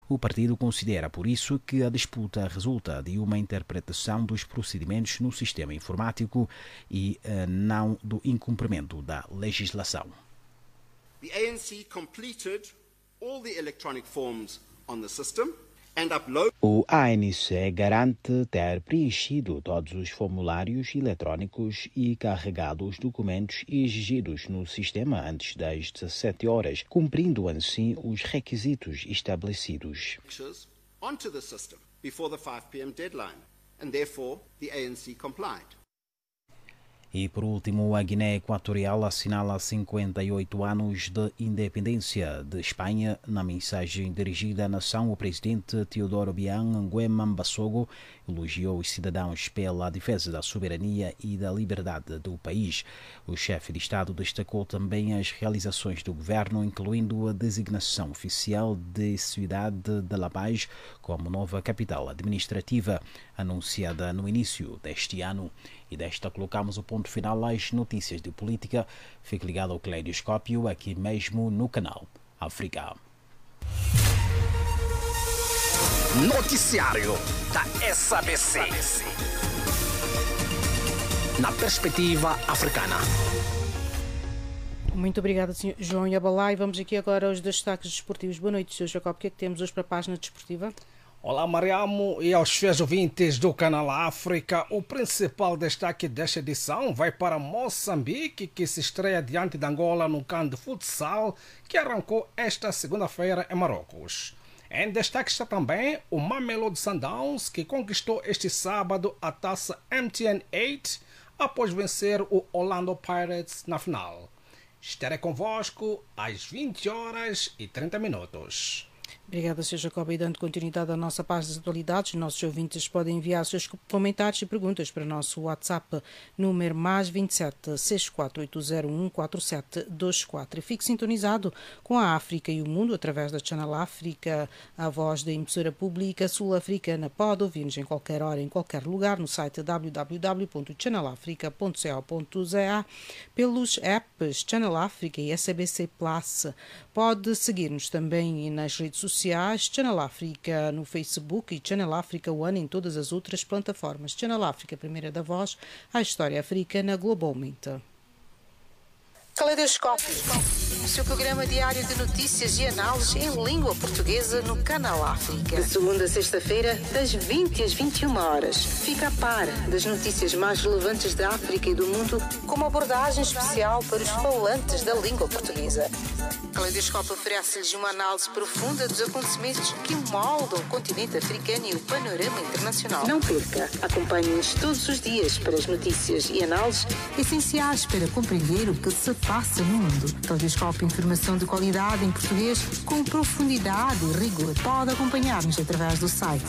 O partido considera, por isso, que a disputa resulta de uma interpretação dos procedimentos no sistema informático e não do incumprimento da legislação. The ANC completed all the electronic forms on the system and uploaded. O ANC garante ter preenchido todos os formulários eletrônicos e carregado os documentos exigidos no sistema antes das 17 horas, cumprindo assim os requisitos estabelecidos. Onto the system before the 5 p.m. deadline, and therefore the ANC complied. E, por último, a Guiné Equatorial assinala 58 anos de independência de Espanha. Na mensagem dirigida à nação, o presidente Teodoro Obiang Nguema Mbasogo elogiou os cidadãos pela defesa da soberania e da liberdade do país. O chefe de Estado destacou também as realizações do governo, incluindo a designação oficial de Cidade de La Paz como nova capital administrativa, anunciada no início deste ano. E desta colocamos o ponto final às notícias de política. Fique ligado ao Caleidoscópio, aqui mesmo no canal África. Noticiário da SABC. Na perspectiva africana. Muito obrigada, Sr. João Yabalá. E vamos aqui agora aos destaques desportivos. Boa noite, Sr. Jacob. O que é que temos hoje para a página desportiva? Olá, Mariamo, e aos fiéis ouvintes do canal África. O principal destaque desta edição vai para Moçambique, que se estreia diante de Angola no CAN de futsal, que arrancou esta segunda-feira em Marrocos. Em destaque está também o Mamelodi Sundowns, que conquistou este sábado a taça MTN 8 após vencer o Orlando Pirates na final. Estarei convosco às 20h30. Obrigada, Sr. Jacob. E dando continuidade à nossa página de atualidades, nossos ouvintes podem enviar seus comentários e perguntas para o nosso WhatsApp, número +27 6480 14724. E fique sintonizado com a África e o Mundo através da Channel África, a voz da emissora pública sul-africana. Pode ouvir-nos em qualquer hora, em qualquer lugar, no site www.channelafrica.co.za, pelos apps Channel África e SABC Plus. Pode seguir-nos também nas redes sociais, Channel África no Facebook e Channel África One em todas as outras plataformas. Channel África, primeira da voz, a história africana globalmente. Caleidoscópio, o seu programa diário de notícias e análises em língua portuguesa no canal África. De segunda a sexta-feira, das 20 às 21h. Fica a par das notícias mais relevantes da África e do mundo, com uma abordagem especial para os falantes da língua portuguesa. Caleidoscópio oferece-lhes uma análise profunda dos acontecimentos que moldam o continente africano e o panorama internacional. Não perca, acompanhe-nos todos os dias para as notícias e análises essenciais para compreender o que se passa no mundo. Caleidoscópio, informação de qualidade em português com profundidade e rigor. Pode acompanhar-nos através do site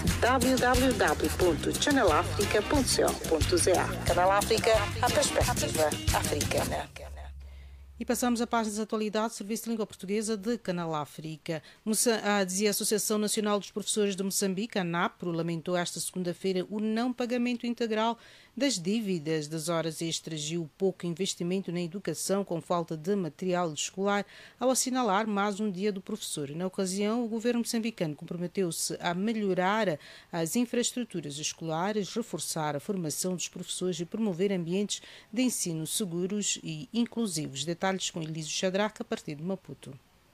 www.channelafrica.co.za. Canal África, a perspectiva africana. E passamos a páginas de atualidade, Serviço de Língua Portuguesa de Canal África. Dizia a Associação Nacional dos Professores de Moçambique, a NAPRO, lamentou esta segunda-feira o não pagamento integral das dívidas das horas extras e o pouco investimento na educação com falta de material escolar, ao assinalar mais um dia do professor. Na ocasião, o governo moçambicano comprometeu-se a melhorar as infraestruturas escolares, reforçar a formação dos professores e promover ambientes de ensino seguros e inclusivos. Detalhes com Elísio Shadrach, a partir de Maputo.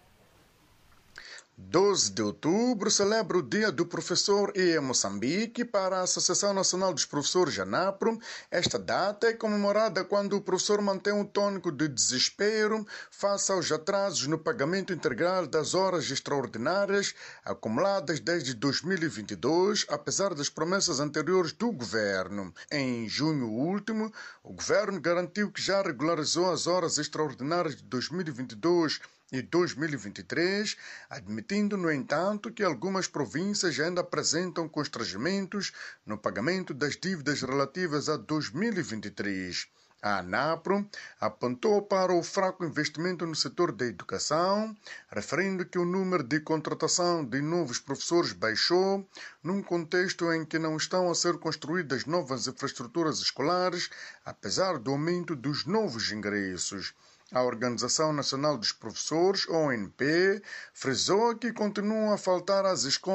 12 de outubro celebra o Dia do Professor em Moçambique. Para a Associação Nacional dos Professores, ANAPRO, esta data é comemorada quando o professor mantém um tônico de desespero face aos atrasos no pagamento integral das horas extraordinárias acumuladas desde 2022, apesar das promessas anteriores do governo. Em junho último, o governo garantiu que já regularizou as horas extraordinárias de 2022 e 2023, admitindo, no entanto, que algumas províncias ainda apresentam constrangimentos no pagamento das dívidas relativas a 2023. A ANAPRO apontou para o fraco investimento no setor da educação, referindo que o número de contratação de novos professores baixou, num contexto em que não estão a ser construídas novas infraestruturas escolares, apesar do aumento dos novos ingressos. A Organização Nacional dos Professores, ONP, frisou que continuam a faltar às escolas